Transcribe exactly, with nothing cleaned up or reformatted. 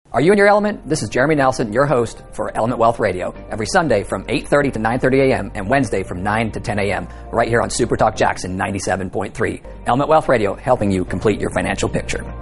Are you in your element? This is Jeremy Nelson, your host for Element Wealth Radio, every Sunday from eight thirty to nine thirty a.m. and Wednesday from nine to ten a.m. right here on Super Talk Jackson ninety-seven point three. Element Wealth Radio, helping you complete your financial picture.